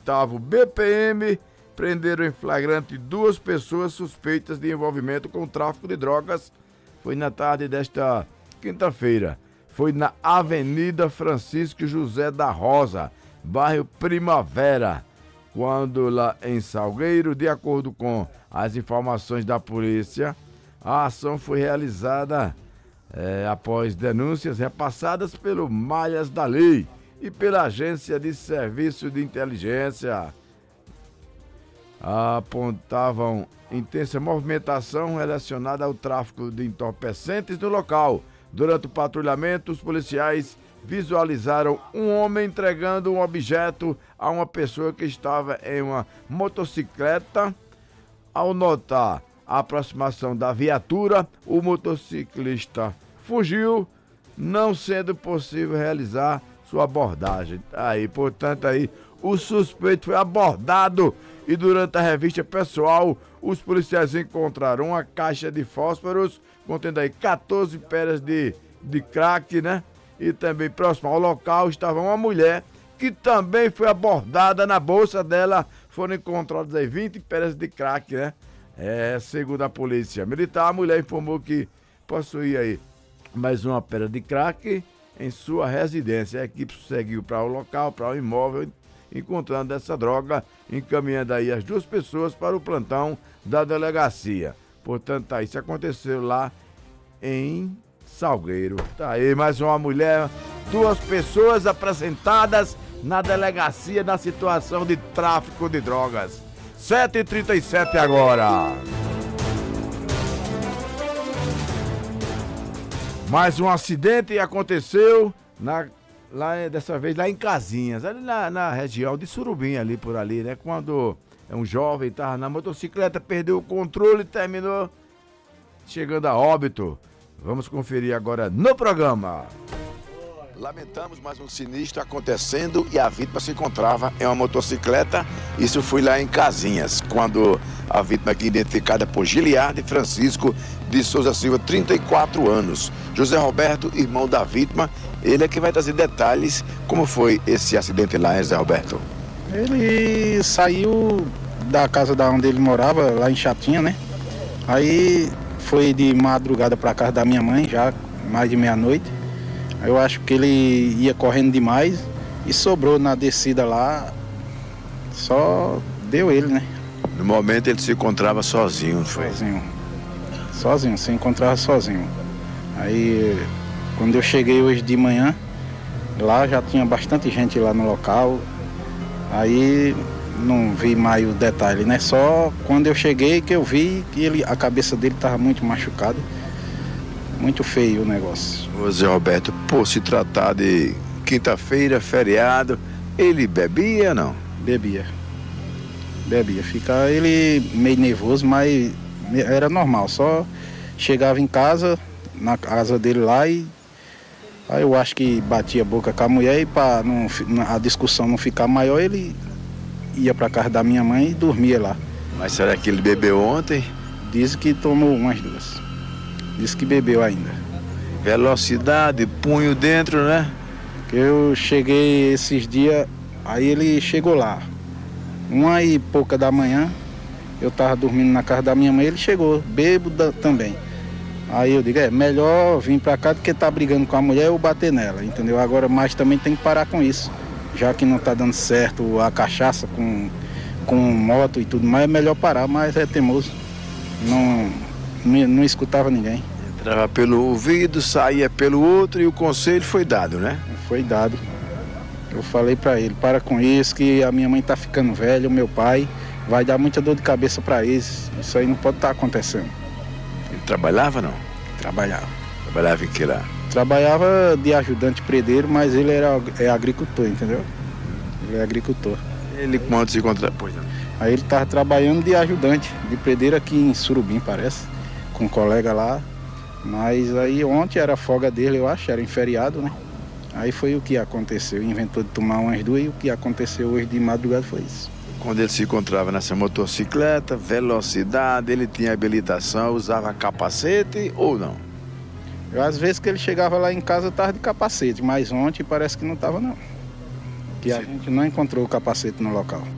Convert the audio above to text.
8º BPM prenderam em flagrante 2 pessoas suspeitas de envolvimento com o tráfico de drogas. Foi na tarde desta quinta-feira. Foi na Avenida Francisco José da Rosa, bairro Primavera, quando lá em Salgueiro, de acordo com as informações da polícia, a ação foi realizada após denúncias repassadas pelo Malhas da Lei e pela Agência de Serviço de Inteligência. Apontavam intensa movimentação relacionada ao tráfico de entorpecentes no local. Durante o patrulhamento, os policiais visualizaram um homem entregando um objeto a uma pessoa que estava em uma motocicleta. Ao notar a aproximação da viatura, o motociclista fugiu, não sendo possível realizar sua abordagem. Portanto, o suspeito foi abordado e durante a revista pessoal, os policiais encontraram uma caixa de fósforos contendo 14 pedras de crack, né? E também próximo ao local estava uma mulher que também foi abordada. Na bolsa dela foram encontradas 20 pedras de crack, né? Segundo a polícia militar, a mulher informou que possuía mais uma pedra de crack em sua residência. A equipe seguiu para o local, para o imóvel, encontrando essa droga, encaminhando as 2 pessoas para o plantão da delegacia. Portanto, isso aconteceu lá em Salgueiro. Tá aí mais uma mulher, 2 pessoas apresentadas na delegacia na situação de tráfico de drogas. 7h37 agora. Mais um acidente aconteceu dessa vez lá em Casinhas, ali na região de Surubim, ali por ali, né? Quando um jovem estava na motocicleta, perdeu o controle e terminou chegando a óbito. Vamos conferir agora no programa. Lamentamos mais um sinistro acontecendo e a vítima se encontrava em uma motocicleta. Isso foi lá em Casinhas, quando a vítima aqui identificada por Giliardi Francisco de Souza Silva, 34 anos. José Roberto, irmão da vítima, ele é que vai trazer detalhes. Como foi esse acidente lá, José Roberto? Ele saiu da casa da onde ele morava, lá em Chatinha, né? Aí foi de madrugada para casa da minha mãe, já mais de meia-noite. Eu acho que ele ia correndo demais e sobrou na descida lá, só deu ele, né? No momento ele se encontrava sozinho, não foi? Sozinho, se encontrava sozinho. Aí, quando eu cheguei hoje de manhã, lá já tinha bastante gente lá no local, aí não vi mais o detalhe, né? Só quando eu cheguei que eu vi que a cabeça dele estava muito machucada. Muito feio o negócio. José Roberto, por se tratar de quinta-feira, feriado, ele bebia ou não? Bebia. Ficava ele meio nervoso, mas era normal. Só chegava em casa, na casa dele lá, e aí eu acho que batia a boca com a mulher e para a discussão não ficar maior, ele ia para casa da minha mãe e dormia lá. Mas será que ele bebeu ontem? Diz que tomou umas 2. Diz que bebeu ainda. Velocidade, punho dentro, né? Eu cheguei esses dias, aí ele chegou lá. 1h pouca da manhã, eu tava dormindo na casa da minha mãe, ele chegou, bêbado também. Aí eu digo, melhor vir pra cá do que tá brigando com a mulher ou bater nela, entendeu? Agora, mas também tem que parar com isso. Já que não tá dando certo a cachaça com moto e tudo mais, é melhor parar, mas é teimoso. Não escutava ninguém. Entrava pelo ouvido, saía pelo outro e o conselho foi dado, né? Foi dado. Eu falei pra ele, para com isso, que a minha mãe tá ficando velha, o meu pai, vai dar muita dor de cabeça pra eles. Isso aí não pode estar acontecendo. Ele trabalhava, não? Trabalhava. Trabalhava em que lá? Trabalhava de ajudante predeiro, mas ele é agricultor, entendeu? Ele é agricultor. Ele quando se encontra... Pois não. Aí ele tava trabalhando de ajudante, de predeiro aqui em Surubim, parece, com um colega lá. Mas aí ontem era a folga dele, eu acho, era em feriado, né? Aí foi o que aconteceu, inventou de tomar umas 2 e o que aconteceu hoje de madrugada foi isso. Quando ele se encontrava nessa motocicleta, velocidade, ele tinha habilitação, usava capacete ou não? Às vezes que ele chegava lá em casa estava de capacete, mas ontem parece que não estava não. Que a gente não encontrou o capacete no local.